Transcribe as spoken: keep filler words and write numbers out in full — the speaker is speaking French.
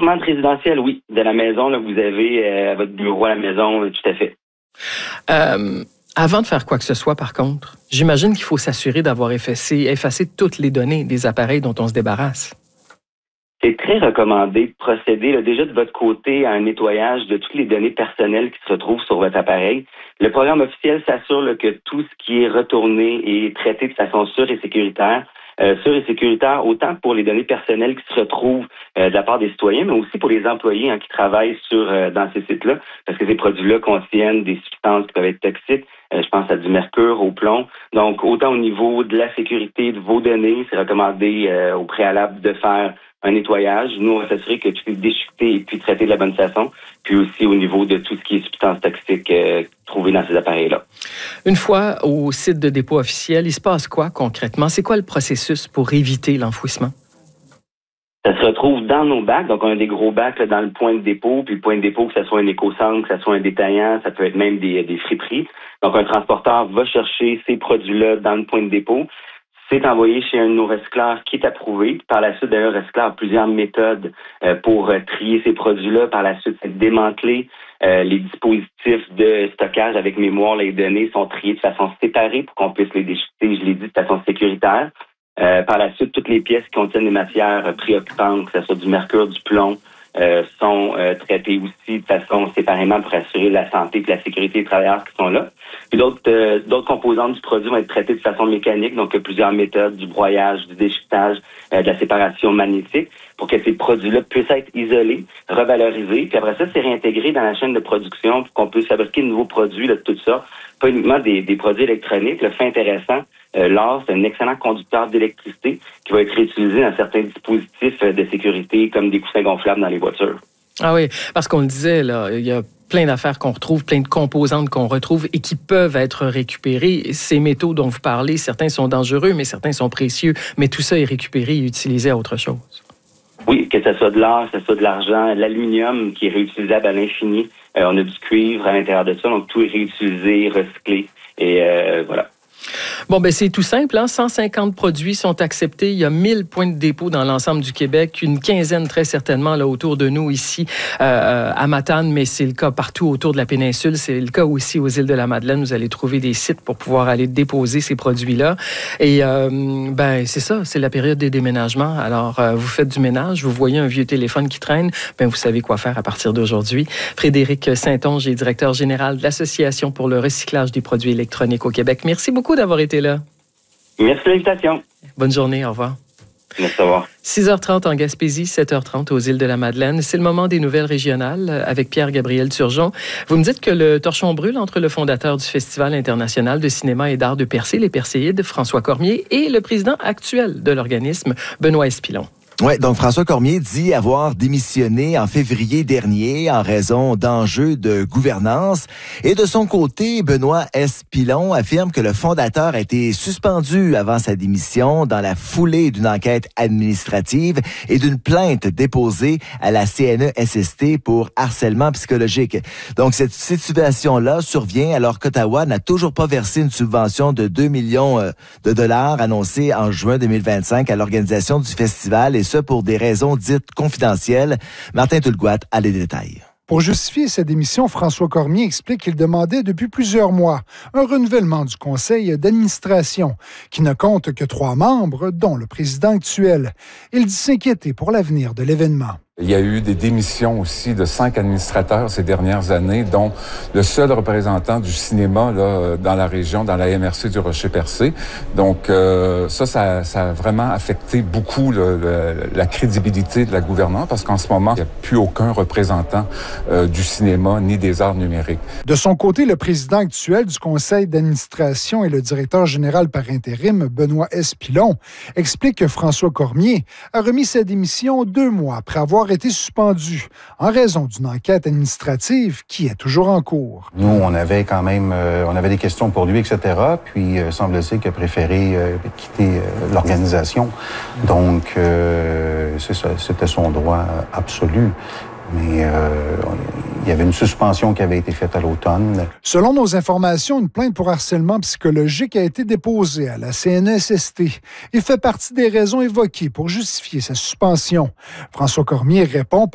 Entièrement de résidentiel, oui. De la maison, là, vous avez euh, votre bureau à la maison, euh, tout à fait. Euh, avant de faire quoi que ce soit, par contre, j'imagine qu'il faut s'assurer d'avoir effacé, effacé toutes les données des appareils dont on se débarrasse. C'est très recommandé de procéder là, déjà de votre côté à un nettoyage de toutes les données personnelles qui se retrouvent sur votre appareil. Le programme officiel s'assure là, que tout ce qui est retourné est traité de façon sûre et sécuritaire. Euh, sûre et sécuritaire autant pour les données personnelles qui se retrouvent euh, de la part des citoyens, mais aussi pour les employés hein, qui travaillent sur euh, dans ces sites-là, parce que ces produits-là contiennent des substances qui peuvent être toxiques. Euh, je pense à du mercure, au plomb. Donc, autant au niveau de la sécurité de vos données, c'est recommandé euh, au préalable de faire un nettoyage. Nous, on va s'assurer que tout est déchiqueté et puis traité de la bonne façon. Puis aussi au niveau de tout ce qui est substances toxiques euh, trouvées dans ces appareils-là. Une fois au site de dépôt officiel, il se passe quoi concrètement? C'est quoi le processus pour éviter l'enfouissement? Ça se retrouve dans nos bacs. Donc, on a des gros bacs là, dans le point de dépôt. Puis le point de dépôt, que ce soit un éco-centre, que ce soit un détaillant, ça peut être même des, des friperies. Donc, un transporteur va chercher ces produits-là dans le point de dépôt. C'est envoyé chez un de nos recycleurs qui est approuvé. Par la suite, d'ailleurs, le recycleur a plusieurs méthodes euh, pour euh, trier ces produits-là. Par la suite, c'est démanteler euh, les dispositifs de stockage avec mémoire. Les données sont triées de façon séparée pour qu'on puisse les déchiqueter, je l'ai dit, de façon sécuritaire. Euh, par la suite, toutes les pièces qui contiennent des matières préoccupantes, que ce soit du mercure, du plomb, euh, sont euh, traitées aussi de façon séparément pour assurer la santé et la sécurité des travailleurs qui sont là. Puis d'autres, euh, d'autres composantes du produit vont être traitées de façon mécanique, donc il y a plusieurs méthodes, du broyage, du déchiquetage, euh, de la séparation magnétique, pour que ces produits-là puissent être isolés, revalorisés, puis après ça, c'est réintégré dans la chaîne de production pour qu'on puisse fabriquer de nouveaux produits là, de tout ça, pas uniquement des, des produits électroniques. Le fait intéressant, euh, l'or, c'est un excellent conducteur d'électricité qui va être réutilisé dans certains dispositifs euh, de sécurité, comme des coussins gonflables dans les voitures. Ah oui, parce qu'on le disait, là, il y a plein d'affaires qu'on retrouve, plein de composantes qu'on retrouve et qui peuvent être récupérées. Ces métaux dont vous parlez, certains sont dangereux, mais certains sont précieux. Mais tout ça est récupéré et utilisé à autre chose. Oui, que ce soit de l'or, que ce soit de l'argent, l'aluminium qui est réutilisable à l'infini. Euh, on a du cuivre à l'intérieur de ça, donc tout est réutilisé, recyclé. Et euh, voilà. Bon, ben c'est tout simple. Hein? cent cinquante produits sont acceptés. Il y a mille points de dépôt dans l'ensemble du Québec. Une quinzaine, très certainement, là, autour de nous, ici, euh, à Matane, mais c'est le cas partout autour de la péninsule. C'est le cas aussi aux îles de la Madeleine. Vous allez trouver des sites pour pouvoir aller déposer ces produits-là. Et, euh, ben c'est ça, c'est la période des déménagements. Alors, euh, vous faites du ménage, vous voyez un vieux téléphone qui traîne, ben vous savez quoi faire à partir d'aujourd'hui. Frédéric Saint-Onge est directeur général de l'Association pour le recyclage des produits électroniques au Québec. Merci beaucoup d'avoir été là. Merci de l'invitation. Bonne journée, au revoir. Merci, au revoir. six heures trente en Gaspésie, sept heures trente aux îles de la Madeleine. C'est le moment des nouvelles régionales avec Pierre-Gabriel Turgeon. Vous me dites que le torchon brûle entre le fondateur du Festival international de cinéma et d'art de Percé, les Perséides, François Cormier, et le président actuel de l'organisme, Benoît Espilon. Oui, donc François Cormier dit avoir démissionné en février dernier en raison d'enjeux de gouvernance. Et de son côté, Benoît Espilon affirme que le fondateur a été suspendu avant sa démission dans la foulée d'une enquête administrative et d'une plainte déposée à la C N E S S T pour harcèlement psychologique. Donc cette situation-là survient alors qu'Ottawa n'a toujours pas versé une subvention de deux millions de dollars annoncée en juin deux mille vingt-cinq à l'organisation du festival, et ce pour des raisons dites confidentielles. Martin Tulgouat a les détails. Pour justifier sa démission, François Cormier explique qu'il demandait depuis plusieurs mois un renouvellement du conseil d'administration, qui ne compte que trois membres, dont le président actuel. Il dit s'inquiéter pour l'avenir de l'événement. Il y a eu des démissions aussi de cinq administrateurs ces dernières années, dont le seul représentant du cinéma là, dans la région, dans la M R C du Rocher-Percé. Donc euh, ça, ça, ça a vraiment affecté beaucoup le, le, la crédibilité de la gouvernance, parce qu'en ce moment, il n'y a plus aucun représentant euh, du cinéma ni des arts numériques. De son côté, le président actuel du conseil d'administration et le directeur général par intérim, Benoît Espilon, explique que François Cormier a remis sa démission deux mois après avoir été suspendu en raison d'une enquête administrative qui est toujours en cours. Nous, on avait quand même, euh, on avait des questions pour lui, et cetera. Puis, euh, semble-t-il qu'il a préféré euh, quitter euh, l'organisation. Donc, euh, c'est ça, c'était son droit absolu. Mais euh, il y avait une suspension qui avait été faite à l'automne. Selon nos informations, une plainte pour harcèlement psychologique a été déposée à la C N E S S T et fait partie des raisons évoquées pour justifier sa suspension. François Cormier répond